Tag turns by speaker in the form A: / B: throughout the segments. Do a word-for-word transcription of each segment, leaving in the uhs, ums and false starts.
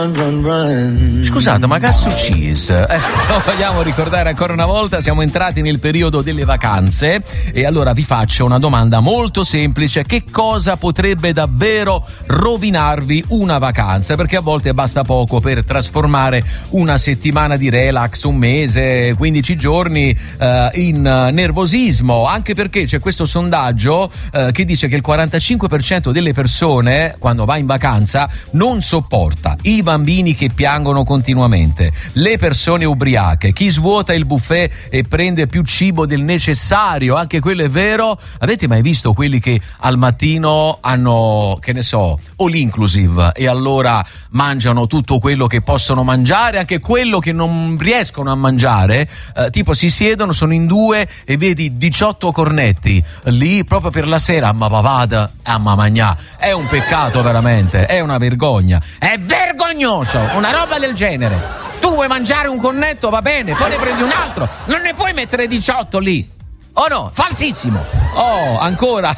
A: Run, run.
B: Scusate, ma Gas Cheese, ecco, vogliamo ricordare ancora una volta, siamo entrati nel periodo delle vacanze e allora vi faccio una domanda molto semplice: che cosa potrebbe davvero rovinarvi una vacanza? Perché a volte basta poco per trasformare una settimana di relax, un mese, quindici giorni eh, in nervosismo, anche perché c'è questo sondaggio eh, che dice che il quarantacinque per cento delle persone quando va in vacanza non sopporta i bambini che piangono continuamente, le persone ubriache, chi svuota il buffet e prende più cibo del necessario, anche quello è vero. Avete mai visto quelli che al mattino hanno, che ne so, all inclusive e allora mangiano tutto quello che possono mangiare, anche quello che non riescono a mangiare, eh, tipo si siedono, sono in due e vedi diciotto cornetti lì proprio per la sera, ma vada a mamma, è un peccato veramente, è una vergogna, è vergognoso una roba del genere. Tu vuoi mangiare un cornetto, va bene, poi ne prendi un altro, non ne puoi mettere diciotto lì. Oh no, falsissimo. Oh, ancora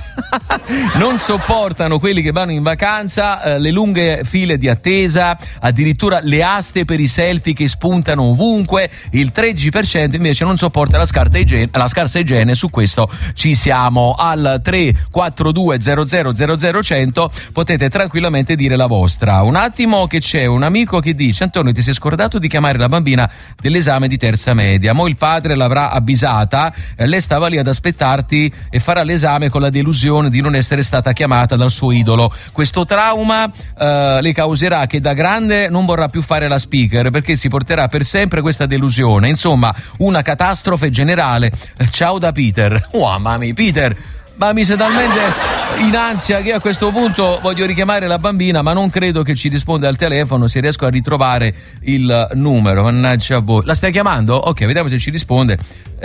B: non sopportano quelli che vanno in vacanza eh, le lunghe file di attesa, addirittura le aste per i selfie che spuntano ovunque. Il tredici per cento invece non sopporta la scarsa igiene, la scarsa igiene. Su questo ci siamo. Al tre quattro due zero zero zero zero cento potete tranquillamente dire la vostra. Un attimo che c'è un amico che dice: Antonio, ti sei scordato di chiamare la bambina dell'esame di terza media, mo il padre l'avrà avvisata, eh, lei stava lì ad aspettarti e farà l'esame con la delusione di non essere stata chiamata dal suo idolo. Questo trauma eh, le causerà che da grande non vorrà più fare la speaker, perché si porterà per sempre questa delusione. Insomma, una catastrofe generale. Ciao da Peter. Oh, mamma mia, Peter, ma mi sei talmente in ansia che a questo punto voglio richiamare la bambina, ma non credo che ci risponda al telefono, se riesco a ritrovare il numero. Mannaggia a voi. La stai chiamando? Ok, vediamo se ci risponde.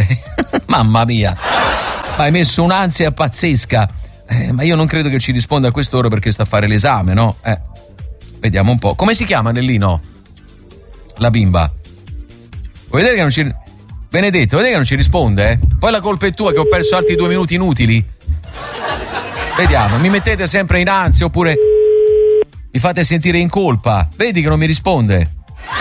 B: Mamma mia, ma hai messo un'ansia pazzesca. Eh, ma io non credo che ci risponda a quest'ora perché sta a fare l'esame, no? Eh, vediamo un po'. Come si chiama Nellino? La bimba. Vuoi vedere che non ci... Benedetto, vedete che non ci risponde, eh? Poi la colpa è tua che ho perso altri due minuti inutili. Vediamo, mi mettete sempre in ansia oppure mi fate sentire in colpa. Vedi che non mi risponde.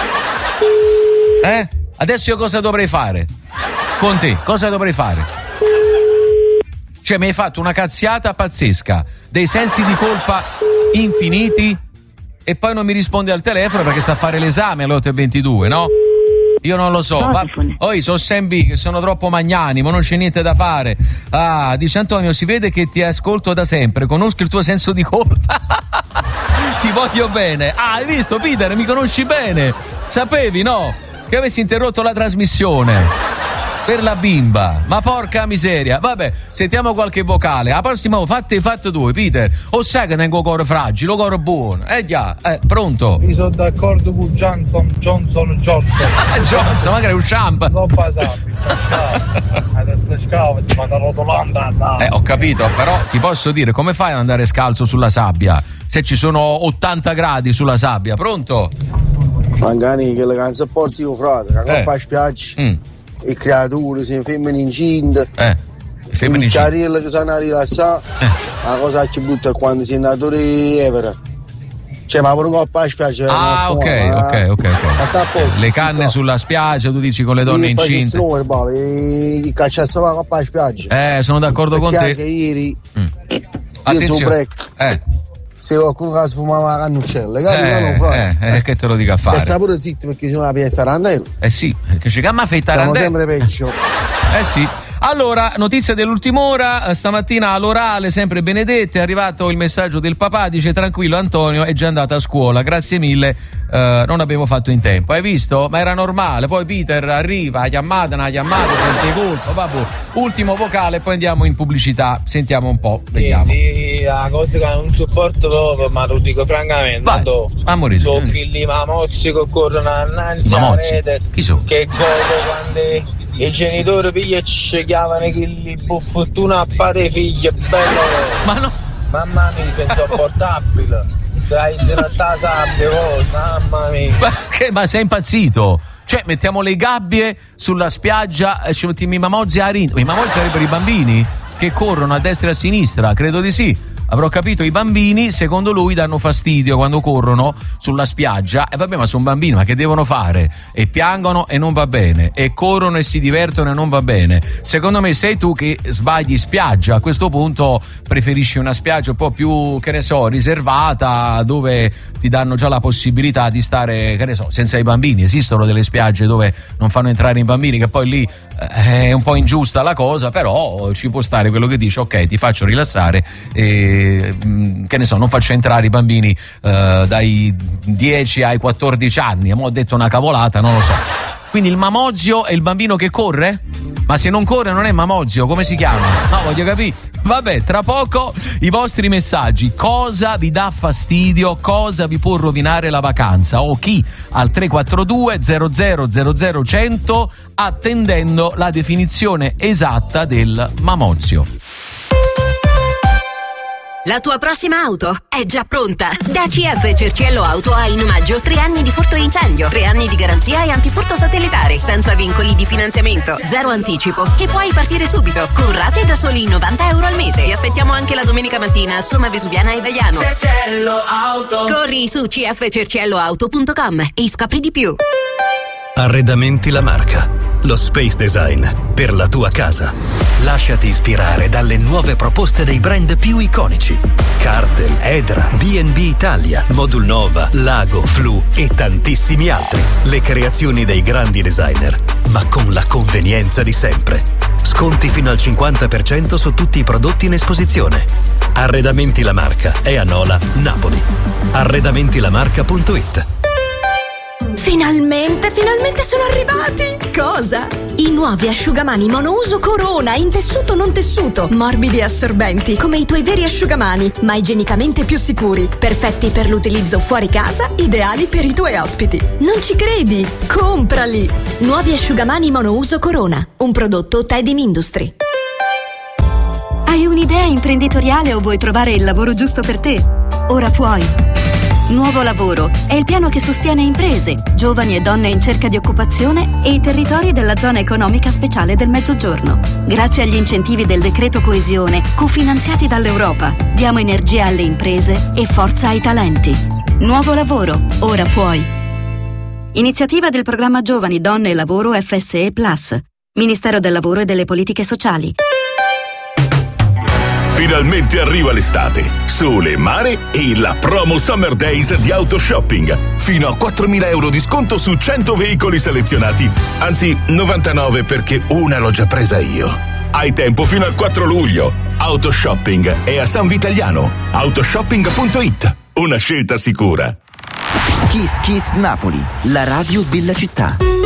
B: Eh? Adesso io cosa dovrei fare? Con te, cosa dovrei fare? Cioè, mi hai fatto una cazziata pazzesca, dei sensi di colpa infiniti e poi non mi risponde al telefono perché sta a fare l'esame alle otto e ventidue, no? Io non lo so, ma poi sono sempre che sono troppo magnanimo, non c'è niente da fare. Ah, dice Antonio, si vede che ti ascolto da sempre, conosco il tuo senso di colpa. Ti voglio bene. Ah, hai visto Peter, mi conosci bene. Sapevi, no? Che avessi interrotto la trasmissione per la bimba, ma porca miseria. Vabbè, sentiamo qualche vocale. La prossima volta fate fatto due, Peter. O sai che tengo cuore fragile, cuore buono. Eh già, eh, pronto?
C: Io sono d'accordo con Johnson, Johnson, Johnson.
B: Johnson, magari un shampoo.
C: Non passavi, sta scava, si fa da rotolanda, sa.
B: Eh, ho capito, però ti posso dire, come fai ad andare scalzo sulla sabbia? Se ci sono ottanta gradi sulla sabbia, pronto?
D: Magari che le canzoni porti io, frate, la coppa a spiaggia. Mm. E creature si femmine incinte,
B: eh, femmine
D: incinte, carriere che sono rilassate, eh. La cosa che butta è quando sei andato di Evera, cioè ma pure un coppa a spiaggia.
B: Ah, ok,
D: ma...
B: ok, ok, ok. Le canne sì, sulla spiaggia, tu dici con le donne incinte.
D: Il cacciasso la coppa a spiaggia.
B: Eh, sono d'accordo
D: perché
B: con te.
D: Anche ieri,
B: mm.
D: io sono break.
B: Eh.
D: Se qualcuno che sfumava la cannuccella,
B: eh,
D: non
B: eh, eh, che te lo dica a fare?
D: E sta pure zitto perché c'è una pietta randello.
B: Eh sì, perché c'è gamma fetta randello.
D: Siamo sempre peggio.
B: Eh sì. Allora, notizia dell'ultima ora, stamattina all'orale, sempre Benedetta, è arrivato il messaggio del papà, dice tranquillo Antonio, è già andata a scuola, grazie mille, eh, non abbiamo fatto in tempo, hai visto? Ma era normale, poi Peter arriva, ha chiamata, una chiamata, senza colpa, vabbè. Ultimo vocale, poi andiamo in pubblicità, sentiamo un po', vediamo.
E: Sì, la cosa che non sopporto proprio, ma lo dico francamente,
B: vai, amore,
E: sono figli mamozzi che corrono annanzi a rete,
B: chi sono?
E: Che godo quando i genitori piglia ci chiamano che li buffottuna a padre figli, bello.
B: Ma no,
E: mamma mia, è insopportabile. Dai, in realtà sabbia, oh, mamma mia.
B: Ma, che, ma sei impazzito? Cioè, mettiamo le gabbie sulla spiaggia e ci mettiamo i mamozzi a rindo. I mamozzi sarebbero i bambini che corrono a destra e a sinistra, credo di sì. avrò capito, i bambini secondo lui danno fastidio quando corrono sulla spiaggia, e vabbè, ma sono bambini, ma che devono fare? E piangono e non va bene, e corrono e si divertono e non va bene. Secondo me sei tu che sbagli spiaggia, a questo punto preferisci una spiaggia un po' più, che ne so, riservata, dove ti danno già la possibilità di stare, che ne so, senza i bambini. Esistono delle spiagge dove non fanno entrare i bambini, che poi lì è un po' ingiusta la cosa, però ci può stare quello che dice: ok, ti faccio rilassare e, che ne so, non faccio entrare i bambini eh, dai dieci ai quattordici anni. Mo' ho detto una cavolata, non lo so. Quindi il mamozio è il bambino che corre? Ma se non corre non è mamozio, come si chiama? No, voglio capire. Vabbè, tra poco i vostri messaggi. Cosa vi dà fastidio? Cosa vi può rovinare la vacanza? O chi al tre quattro due zero zero zero zero cento, attendendo la definizione esatta del mamozio.
A: La tua prossima auto è già pronta. Da C F Cerciello Auto hai in omaggio tre anni di furto e incendio, tre anni di garanzia e antifurto satellitare, senza vincoli di finanziamento, zero anticipo e puoi partire subito con rate da soli novanta euro al mese. Ti aspettiamo anche la domenica mattina a Somma Vesuviana e Vaiano. Cerciello Auto. Corri su c f cerciello auto punto com e scopri di più.
F: Arredamenti La Marca, lo space design per la tua casa. Lasciati ispirare dalle nuove proposte dei brand più iconici: Cartel, Edra, B and B Italia, Modulnova, Lago, Flu e tantissimi altri. Le creazioni dei grandi designer, ma con la convenienza di sempre. Sconti fino al cinquanta per cento su tutti i prodotti in esposizione. Arredamenti La Marca è a Nola, Napoli. arredamenti la marca punto it.
G: Finalmente, finalmente sono arrivati! Cosa? I nuovi asciugamani monouso Corona in tessuto non tessuto, morbidi e assorbenti, come i tuoi veri asciugamani, ma igienicamente più sicuri, perfetti per l'utilizzo fuori casa, ideali per i tuoi ospiti. Non ci credi? Comprali! Nuovi asciugamani monouso Corona, un prodotto Tedim Industry.
H: Hai un'idea imprenditoriale o vuoi trovare il lavoro giusto per te? Ora puoi. Nuovo Lavoro è il piano che sostiene imprese, giovani e donne in cerca di occupazione e i territori della zona economica speciale del Mezzogiorno. Grazie agli incentivi del decreto coesione, cofinanziati dall'Europa, diamo energia alle imprese e forza ai talenti. Nuovo Lavoro, ora puoi. Iniziativa del programma Giovani, Donne e Lavoro F S E Plus, Ministero del Lavoro e delle Politiche Sociali.
I: Finalmente arriva l'estate, sole e mare e la promo Summer Days di Autoshopping. Fino a quattromila euro di sconto su cento veicoli selezionati. Anzi, novantanove perché una l'ho già presa io. Hai tempo fino al quattro luglio. Autoshopping è a San Vitaliano. autoshopping punto it. Una scelta sicura.
J: Kiss Kiss Napoli, la radio della città.